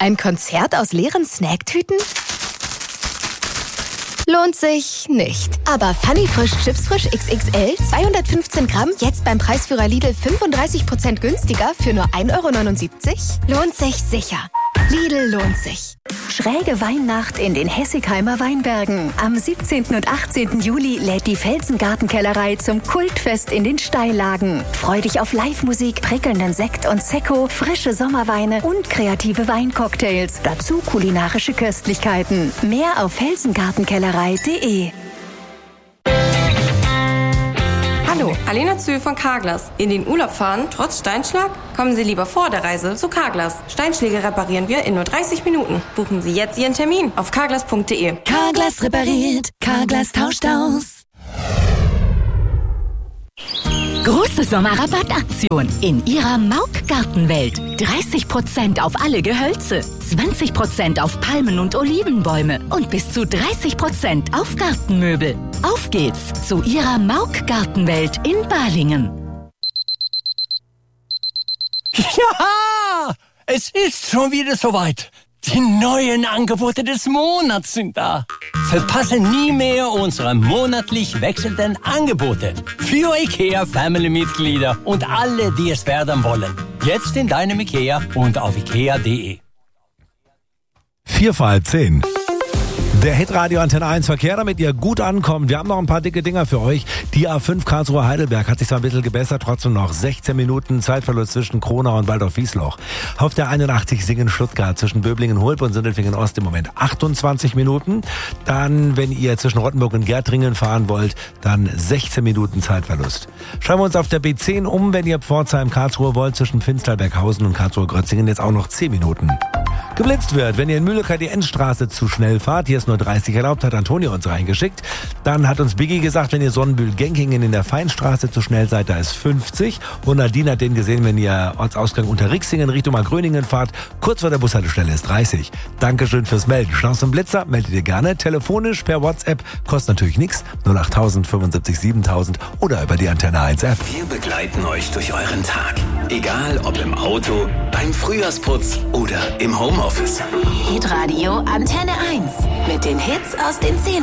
Ein Konzert aus leeren Snacktüten? Lohnt sich nicht. Aber Funny Frisch Chips Frisch XXL 215 Gramm jetzt beim Preisführer Lidl 35% günstiger für nur 1,79 €? Lohnt sich sicher. Lidl lohnt sich. Schräge Weihnacht in den Hessigheimer Weinbergen. Am 17. und 18. Juli lädt die Felsengartenkellerei zum Kultfest in den Steillagen. Freu dich auf Live-Musik, prickelnden Sekt und Sekko, frische Sommerweine und kreative Weincocktails. Dazu kulinarische Köstlichkeiten. Mehr auf felsengartenkellerei.de. Hallo, Alena Zühl von Carglass. In den Urlaub fahren, trotz Steinschlag? Kommen Sie lieber vor der Reise zu Carglass. Steinschläge reparieren wir in nur 30 Minuten. Buchen Sie jetzt Ihren Termin auf carglass.de. Carglass repariert, Carglass tauscht aus. Große Sommerrabattaktion in Ihrer Mauk-Gartenwelt. 30% auf alle Gehölze, 20% auf Palmen und Olivenbäume und bis zu 30% auf Gartenmöbel. Auf geht's zu Ihrer Mauk-Gartenwelt in Balingen. Ja, es ist schon wieder soweit. Die neuen Angebote des Monats sind da. Verpasse nie mehr unsere monatlich wechselnden Angebote. Für IKEA-Family-Mitglieder und alle, die es werden wollen. Jetzt in deinem IKEA und auf ikea.de. 9:45. Der Hitradio Antenne 1 Verkehr, damit ihr gut ankommt. Wir haben noch ein paar dicke Dinger für euch. Die A5 Karlsruhe Heidelberg hat sich zwar ein bisschen gebessert, trotzdem noch 16 Minuten Zeitverlust zwischen Kronau und Waldorf-Wiesloch. Auf der 81 Singen-Stuttgart zwischen Böblingen-Hulb und Sindelfingen-Ost im Moment 28 Minuten. Dann, wenn ihr zwischen Rottenburg und Gärtringen fahren wollt, dann 16 Minuten Zeitverlust. Schauen wir uns auf der B10 um, wenn ihr Pforzheim-Karlsruhe wollt, zwischen Finstalberghausen und Karlsruhe-Grötzingen jetzt auch noch 10 Minuten. Geblitzt wird, wenn ihr in Mühlecker die Endstraße zu schnell fahrt, hier ist nur 30 erlaubt, hat Antonio uns reingeschickt. Dann hat uns Biggie gesagt, wenn ihr Sonnenbühl-Genkingen in der Feinstraße zu schnell seid, da ist 50. Und Nadine hat den gesehen, wenn ihr Ortsausgang unter Rixingen Richtung Markgröningen fahrt, kurz vor der Bushaltestelle ist 30. Dankeschön fürs Melden. Chance und Blitzer, meldet ihr gerne. Telefonisch per WhatsApp, kostet natürlich nichts. 08000 75 7000 oder über die Antenne 1 App. Wir begleiten euch durch euren Tag. Egal ob im Auto, beim Frühjahrsputz oder im Homeoffice. Hitradio Antenne 1 mit den Hits aus den 10er